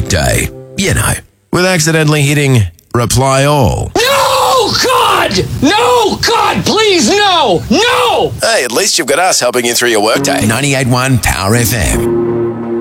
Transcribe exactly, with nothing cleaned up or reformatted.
workday. You know, with accidentally hitting reply all. No, God! No, God, please, no! No! Hey, at least you've got us helping you through your workday. ninety-eight point one Power F M.